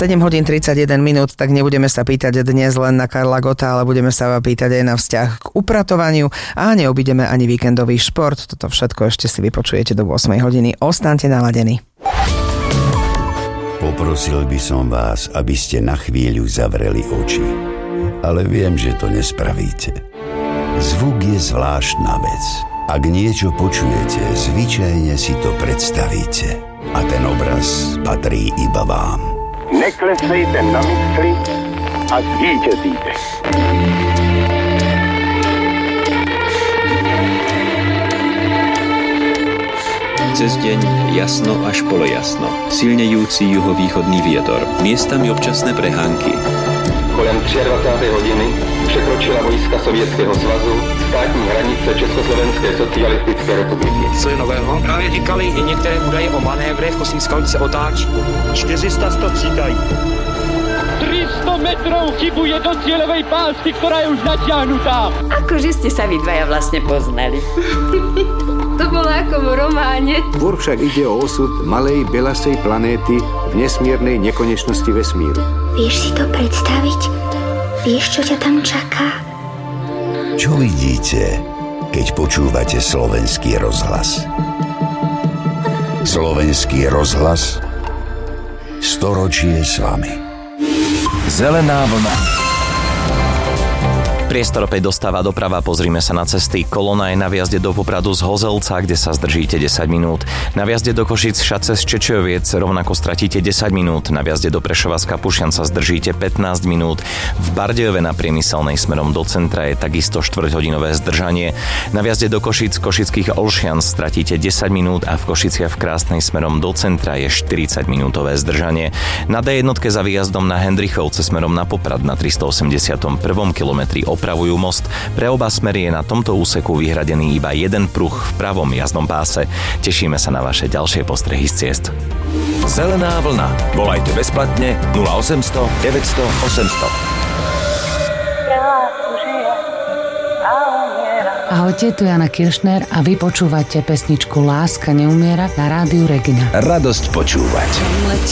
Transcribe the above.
7 hodín 31 minút, tak nebudeme sa pýtať dnes len na Karla Gotta, ale budeme sa pýtať aj na vzťah k upratovaniu a neobídeme ani víkendový šport. Toto všetko ešte si vypočujete do 8 hodiny. Ostaňte naladení. Poprosil by som vás, aby ste na chvíľu zavreli oči. Ale viem, že to nespravíte. Zvuk je zvláštna vec. Ak niečo počujete, zvyčajne si to predstavíte. A ten obraz patrí iba vám. Neklesejte na mysli a zvítězíte. Cez deň jasno až polojasno. Silnejúci juhovýchodný vietor. Miestami občasné prehánky. Kolem 23. hodiny překročila vojska Sovětského svazu státní hranice Československé socialistické republiky. Co je nového? Právě říkali i některé údaje o manévrech, kosmická se otáčí. 400 střídají. 300 metrov chybuje do cieľovej pásky, ktorá je už natiahnutá. Akože ste sa vy dvaja vlastne poznali. To bolo ako v románe. Skôr však ide o osud malej belasej planéty v nesmiernej nekonečnosti vesmíru. Vieš si to predstaviť? Vieš, čo ťa tam čaká? Čo vidíte, keď počúvate Slovenský rozhlas? Slovenský rozhlas, storočie s vami. Zelená vlna. Priestor opäť dostáva doprava, pozrime sa na cesty. Kolona je na viazde do Popradu z Hozelca, kde sa zdržíte 10 minút. Na viazde do Košic Šace z Čečoviec rovnako stratíte 10 minút. Na viazde do Prešova z Kapušian sa zdržíte 15 minút. V Bardejove na Priemyselnej smerom do centra je takisto 4-hodinové zdržanie. Na viazde do Košic Košických Olšian stratíte 10 minút a v Košiciach v Krásnej smerom do centra je 40-minútové zdržanie. Na D1 za výjazdom na Hendrichovce smerom na Poprad na 381. kilometri opravujú most. Pre oba smery je na tomto úseku vyhradený iba jeden pruh v pravom jazdnom páse. Tešíme sa na vaše ďalšie postrehy z ciest. Zelená vlna. Volajte bezplatne 0800 900 800. Ahojte, tu Jana Kiršner a vy počúvate pesničku Láska neumiera na rádiu Regina. Radosť počúvať.